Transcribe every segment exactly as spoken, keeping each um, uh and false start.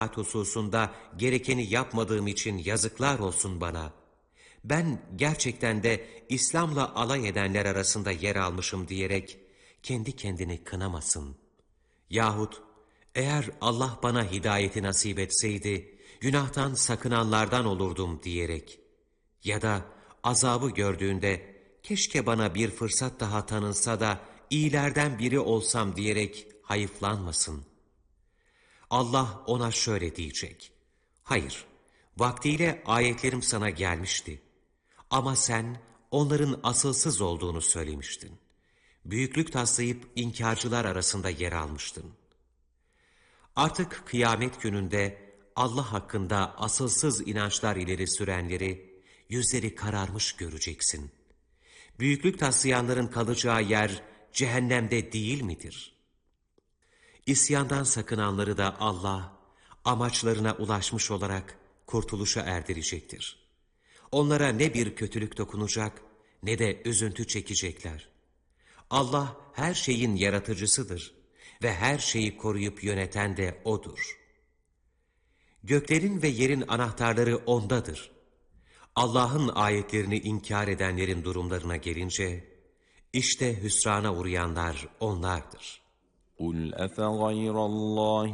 hususunda gerekeni yapmadığım için yazıklar olsun bana. Ben gerçekten de İslam'la alay edenler arasında yer almışım diyerek kendi kendini kınamasın. Yahut eğer Allah bana hidayeti nasip etseydi günahtan sakınanlardan olurdum diyerek ya da azabı gördüğünde keşke bana bir fırsat daha tanınsa da iyilerden biri olsam diyerek hayıflanmasın. Allah ona şöyle diyecek: hayır, vaktiyle ayetlerim sana gelmişti. Ama sen onların asılsız olduğunu söylemiştin. Büyüklük taslayıp inkarcılar arasında yer almıştın. Artık kıyamet gününde Allah hakkında asılsız inançlar ileri sürenleri, yüzleri kararmış göreceksin. Büyüklük taslayanların kalacağı yer cehennemde değil midir? İsyandan sakınanları da Allah, amaçlarına ulaşmış olarak kurtuluşa erdirecektir. Onlara ne bir kötülük dokunacak, ne de üzüntü çekecekler. Allah her şeyin yaratıcısıdır ve her şeyi koruyup yöneten de O'dur. Göklerin ve yerin anahtarları O'ndadır. Allah'ın ayetlerini inkar edenlerin durumlarına gelince, işte hüsrana uğrayanlar onlardır. قُلْ أَفَغَيْرَ اللّٰهِ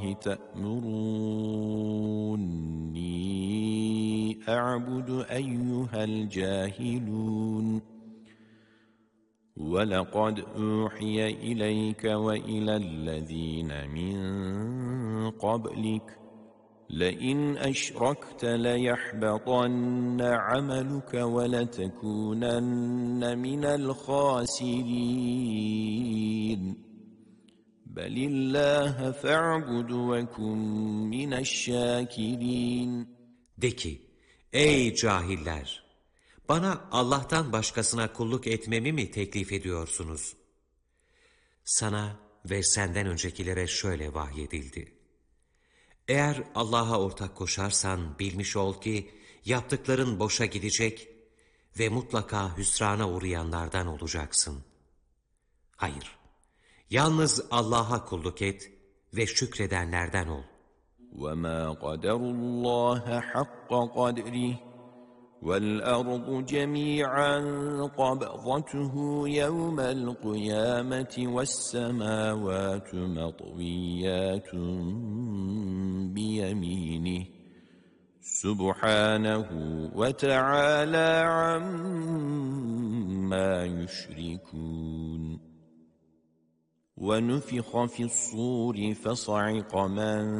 تَأْمُرُونِّي أَعْبُدُ أَيُّهَا الْجَاهِلُونَ وَلَقَدْ أُوحِيَ إِلَيْكَ وَإِلَى الَّذ۪ينَ مِنْ قَبْلِكَ لَئِنْ أَشْرَكْتَ لَيَحْبَطَنَّ عَمَلُكَ وَلَتَكُونَنَّ مِنَ الْخَاسِرِينَ بَلِ اللّٰهَ فَاعْبُدْ وَكُنْ مِنَ الشَّاكِرِينَ De ki, ey cahiller! Bana Allah'tan başkasına kulluk etmemi mi teklif ediyorsunuz? Sana ve senden öncekilere şöyle vahyedildi: eğer Allah'a ortak koşarsan bilmiş ol ki yaptıkların boşa gidecek ve mutlaka hüsrana uğrayanlardan olacaksın. Hayır, yalnız Allah'a kulluk et ve şükredenlerden ol. وَمَا قَدَرُ اللّٰهَ حَقَّ قَدْرِهِ وَالْأَرْضُ جَمِيعًا قَبْضَتُهُ يَوْمَ الْقِيَامَةِ وَالسَّمَاوَاتُ مَطْوِيَّاتٌ بِيَمِينِهِ سُبْحَانَهُ وَتَعَالَى عَمَّا يُشْرِكُونَ وَنُفِخَ فِي الصُّورِ فَصَعِقَ مَنْ